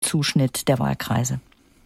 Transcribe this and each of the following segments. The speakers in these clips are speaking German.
Zuschnitt der Wahlkreise?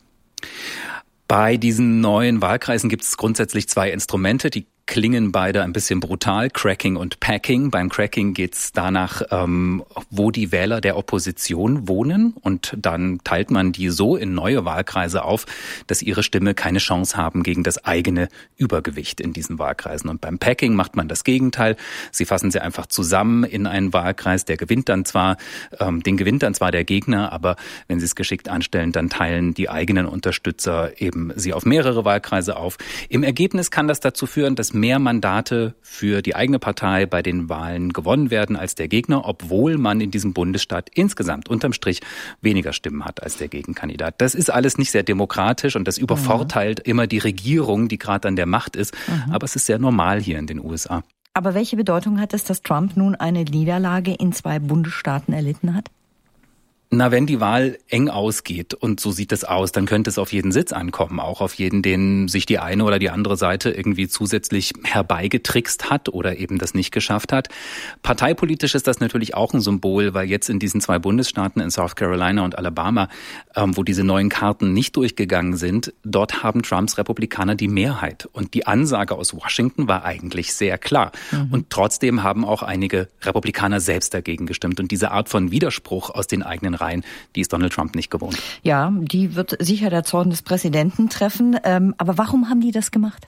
Bei diesen neuen Wahlkreisen gibt es grundsätzlich zwei Instrumente, die klingen beide ein bisschen brutal, Cracking und Packing. Beim Cracking geht's danach, wo die Wähler der Opposition wohnen, und dann teilt man die so in neue Wahlkreise auf, dass ihre Stimme keine Chance haben gegen das eigene Übergewicht in diesen Wahlkreisen. Und beim Packing macht man das Gegenteil. Sie fassen sie einfach zusammen in einen Wahlkreis, den gewinnt dann zwar der Gegner, aber wenn sie es geschickt anstellen, dann teilen die eigenen Unterstützer eben sie auf mehrere Wahlkreise auf. Im Ergebnis kann das dazu führen, dass mehr Mandate für die eigene Partei bei den Wahlen gewonnen werden als der Gegner, obwohl man in diesem Bundesstaat insgesamt unterm Strich weniger Stimmen hat als der Gegenkandidat. Das ist alles nicht sehr demokratisch und das übervorteilt immer die Regierung, die gerade an der Macht ist. Aber es ist sehr normal hier in den USA. Aber welche Bedeutung hat es, dass Trump nun eine Niederlage in 2 Bundesstaaten erlitten hat? Na, wenn die Wahl eng ausgeht, und so sieht es aus, dann könnte es auf jeden Sitz ankommen, auch auf jeden, den sich die eine oder die andere Seite irgendwie zusätzlich herbeigetrickst hat oder eben das nicht geschafft hat. Parteipolitisch ist das natürlich auch ein Symbol, weil jetzt in diesen 2 Bundesstaaten, in South Carolina und Alabama, wo diese neuen Karten nicht durchgegangen sind, dort haben Trumps Republikaner die Mehrheit. Und die Ansage aus Washington war eigentlich sehr klar. Und trotzdem haben auch einige Republikaner selbst dagegen gestimmt. Und diese Art von Widerspruch aus den eigenen Reihen, die ist Donald Trump nicht gewohnt. Ja, die wird sicher der Zorn des Präsidenten treffen. Aber warum haben die das gemacht?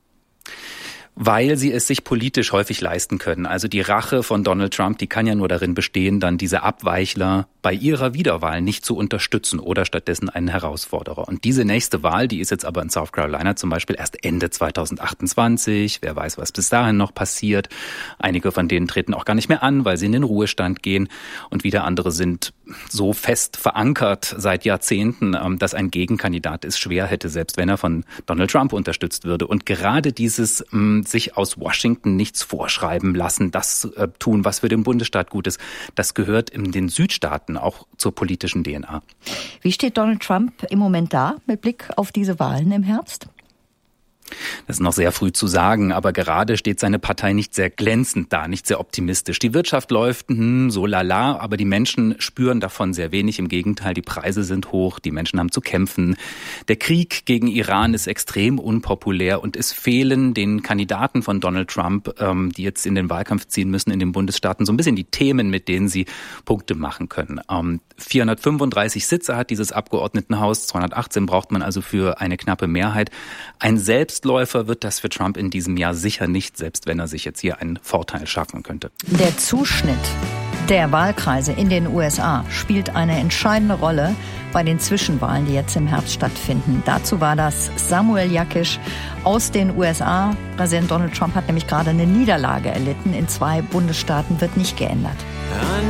Weil sie es sich politisch häufig leisten können. Also die Rache von Donald Trump, die kann ja nur darin bestehen, dann diese Abweichler bei ihrer Wiederwahl nicht zu unterstützen oder stattdessen einen Herausforderer. Und diese nächste Wahl, die ist jetzt aber in South Carolina zum Beispiel erst Ende 2028. Wer weiß, was bis dahin noch passiert. Einige von denen treten auch gar nicht mehr an, weil sie in den Ruhestand gehen. Und wieder andere sind so fest verankert seit Jahrzehnten, dass ein Gegenkandidat es schwer hätte, selbst wenn er von Donald Trump unterstützt würde. Und gerade dieses sich aus Washington nichts vorschreiben lassen, das tun, was für den Bundesstaat gut ist, das gehört in den Südstaaten auch zur politischen DNA. Wie steht Donald Trump im Moment da mit Blick auf diese Wahlen im Herbst? Das ist noch sehr früh zu sagen, aber gerade steht seine Partei nicht sehr glänzend da, nicht sehr optimistisch. Die Wirtschaft läuft so lala, aber die Menschen spüren davon sehr wenig. Im Gegenteil, die Preise sind hoch, die Menschen haben zu kämpfen. Der Krieg gegen Iran ist extrem unpopulär und es fehlen den Kandidaten von Donald Trump, die jetzt in den Wahlkampf ziehen müssen in den Bundesstaaten, so ein bisschen die Themen, mit denen sie Punkte machen können. 435 Sitze hat dieses Abgeordnetenhaus, 218 braucht man also für eine knappe Mehrheit. Ein Selbstläufer wird das für Trump in diesem Jahr sicher nicht, selbst wenn er sich jetzt hier einen Vorteil schaffen könnte. Der Zuschnitt der Wahlkreise in den USA spielt eine entscheidende Rolle bei den Zwischenwahlen, die jetzt im Herbst stattfinden. Dazu war das Samuel Jakisch aus den USA. Präsident Donald Trump hat nämlich gerade eine Niederlage erlitten. In 2 Bundesstaaten wird nicht geändert.